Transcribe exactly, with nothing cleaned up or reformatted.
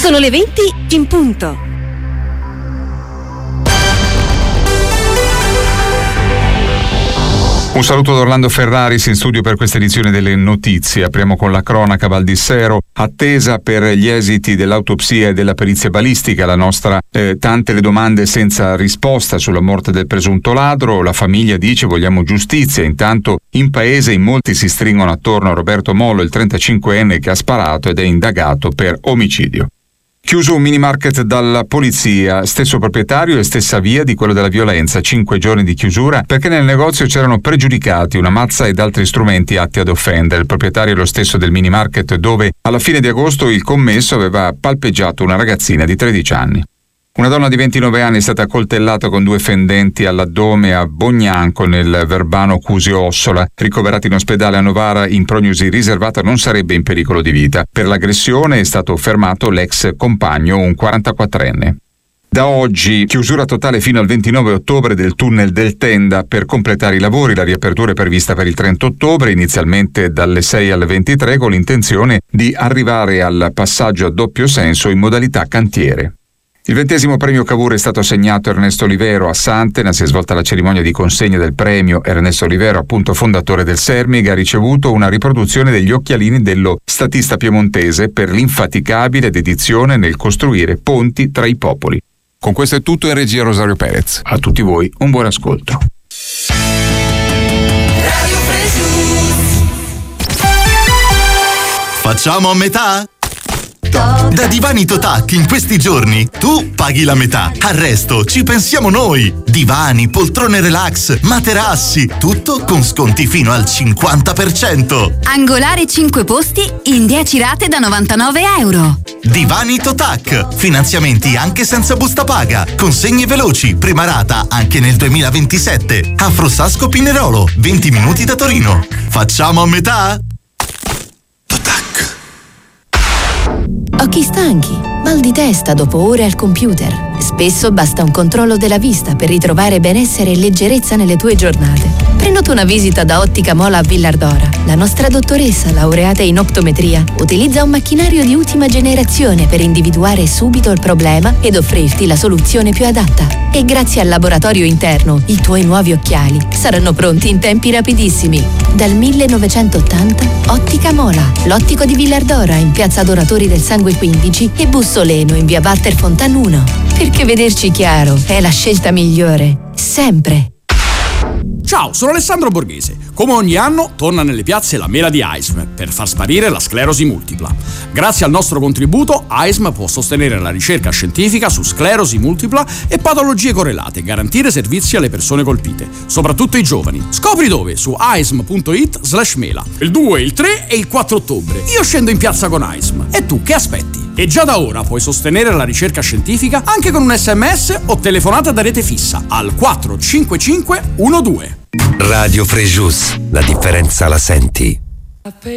Sono le venti in punto. Un saluto da Orlando Ferraris in studio per questa edizione delle notizie. Apriamo con la cronaca Valdissero. Attesa per gli esiti dell'autopsia e della perizia balistica. La nostra eh, tante le domande senza risposta sulla morte del presunto ladro. La famiglia dice vogliamo giustizia. Intanto in paese in molti si stringono attorno a Roberto Mollo, il trentacinquenne che ha sparato ed è indagato per omicidio. Chiuso un mini market dalla polizia, stesso proprietario e stessa via di quello della violenza, cinque giorni di chiusura perché nel negozio c'erano pregiudicati, una mazza ed altri strumenti atti ad offendere. Il proprietario è lo stesso del mini market dove alla fine di agosto il commesso aveva palpeggiato una ragazzina di tredici anni. Una donna di ventinove anni è stata coltellata con due fendenti all'addome a Bognanco nel Verbano Cusio Ossola. Ricoverata in ospedale a Novara in prognosi riservata, non sarebbe in pericolo di vita. Per l'aggressione è stato fermato l'ex compagno, un quarantaquattrenne. Da oggi chiusura totale fino al ventinove ottobre del tunnel del Tenda per completare i lavori. La riapertura è prevista per il trenta ottobre, inizialmente dalle sei alle ventitré, con l'intenzione di arrivare al passaggio a doppio senso in modalità cantiere. Il ventesimo premio Cavour è stato assegnato a Ernesto Olivero a Santena. Si è svolta la cerimonia di consegna del premio. Ernesto Olivero, appunto fondatore del Sermig, ha ricevuto una riproduzione degli occhialini dello statista piemontese per l'infaticabile dedizione nel costruire ponti tra i popoli. Con questo è tutto, in regia Rosario Perez. A tutti voi un buon ascolto. Facciamo a metà? Da Divani Totac in questi giorni tu paghi la metà, al resto ci pensiamo noi. Divani, poltrone relax, materassi, tutto con sconti fino al cinquanta per cento. Angolare cinque posti in dieci rate da novantanove euro. Divani Totac, finanziamenti anche senza busta paga, consegne veloci, prima rata anche nel duemilaventisette. Afrosasco Pinerolo, venti minuti da Torino. Facciamo a metà? Totac. Occhi stanchi, mal di testa dopo ore al computer. Spesso basta un controllo della vista per ritrovare benessere e leggerezza nelle tue giornate. Prenota una visita da Ottica Mola a Villardora. La nostra dottoressa, laureata in optometria, utilizza un macchinario di ultima generazione per individuare subito il problema ed offrirti la soluzione più adatta. E grazie al laboratorio interno, i tuoi nuovi occhiali saranno pronti in tempi rapidissimi. Dal millenovecentottanta, Ottica Mola, l'ottico di Villardora in piazza Adoratori del Sangue quindici e Bussoleno in via Walter Fontan uno. Perché vederci chiaro è la scelta migliore, sempre. Ciao, sono Alessandro Borghese. Come ogni anno torna nelle piazze la mela di A I S M per far sparire la sclerosi multipla. Grazie al nostro contributo A I S M può sostenere la ricerca scientifica su sclerosi multipla e patologie correlate e garantire servizi alle persone colpite, soprattutto i giovani. Scopri dove su aism.it slash mela. Il due, il tre e il quattro ottobre. Io scendo in piazza con A I S M. E tu che aspetti? E già da ora puoi sostenere la ricerca scientifica anche con un sms o telefonata da rete fissa al quattro cinque cinque uno due. Radio Frejus, la differenza la senti.